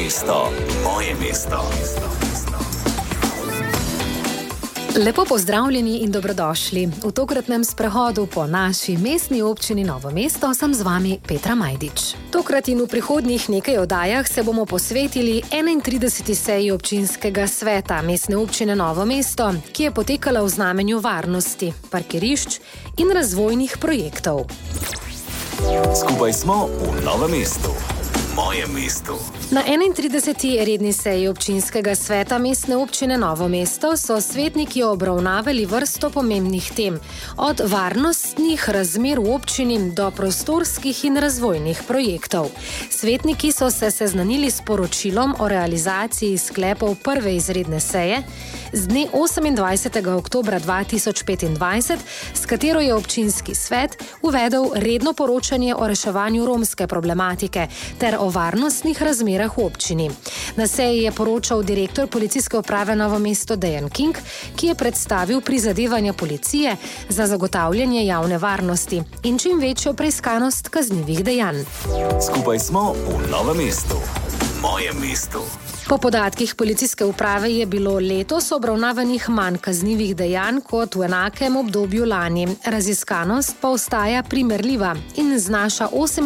mesto, moje mesto. Lepo pozdravljeni in dobrodošli. V tokratnem sprehodu po naši mestni občini Novo mesto sem z vami Petra Majdič. Tokrat in v prihodnjih nekaj oddajah se bomo posvetili 31. seji občinskega sveta mestne občine Novo mesto, ki je potekala v znamenju varnosti, parkirišč in razvojnih projektov. Skupaj smo v Novem mestu, moje mesto. Na 31. redni seji občinskega sveta mestne občine Novo mesto so svetniki obravnavali vrsto pomembnih tem, od varnostnih razmer v občini do prostorskih in razvojnih projektov. Svetniki so se seznanili s poročilom o realizaciji sklepov prve izredne seje z dne 28. oktobra 2025, s katero je občinski svet uvedel redno poročanje o reševanju romske problematike ter o varnostnih razmerah v občini. Na seji je poročal direktor Policijske uprave Novo mesto Dejan King, ki je predstavil prizadevanja policije za zagotavljanje javne varnosti in čim večjo preiskanost kaznivih dejanj. Skupaj smo v Novem mestu, moje mesto. Po podatkih Policijske uprave je bilo letos obravnavanih manj kaznivih dejanj kot v enakem obdobju lani. Raziskanost pa ostaja primerljiva in znaša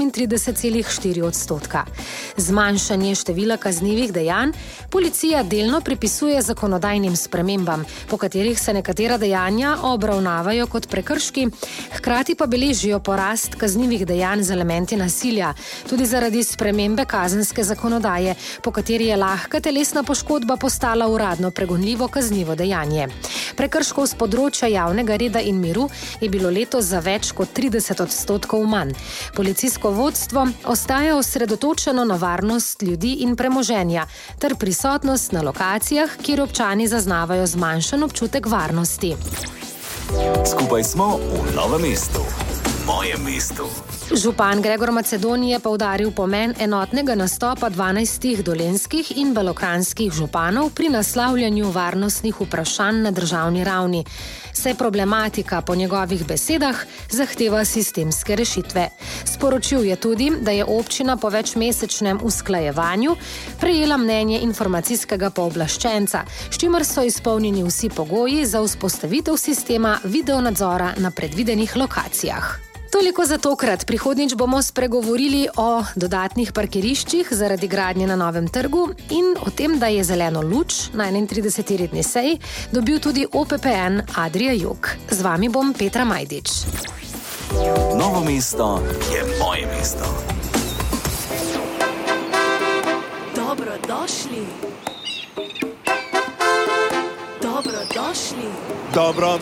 38,4%. Zmanjšanje števila kaznivih dejanj policija delno pripisuje zakonodajnim spremembam, po katerih se nekatera dejanja obravnavajo kot prekrški, hkrati pa beležijo porast kaznivih dejanj z elementi nasilja, tudi zaradi spremembe kazenske zakonodaje, po kateri je lahka telesna poškodba postala uradno pregonljivo kaznivo dejanje. Prekrškov s področja javnega reda in miru je bilo letos za več kot 30% manj. Policijsko vodstvo ostaja osredotočeno na varnost ljudi in premoženja ter prisotnost na lokacijah, kjer občani zaznavajo zmanjšan občutek varnosti. Skupaj smo v Novem mestu, moje mesto. Župan Gregor Macedoni je poudaril pomen enotnega nastopa 12 dolenjskih in belokranjskih županov pri naslavljanju varnostnih vprašanj na državni ravni, saj problematika po njegovih besedah zahteva sistemske rešitve. Sporočil je tudi, da je občina po večmesečnem usklajevanju prejela mnenje informacijskega pooblaščenca, s čimer so izpolnjeni vsi pogoji za vzpostavitev sistema videonadzora na predvidenih lokacijah. Toliko za tokrat. Prihodnjič bomo spregovorili o dodatnih parkiriščih zaradi gradnje na Novem trgu in o tem, da je zeleno luč na 31. redni seji dobil tudi OPPN Adria Jug. Z vami bom Petra Majdič. Novo mesto je moje mesto. Dobrodošli. Dobrodošli. Dobro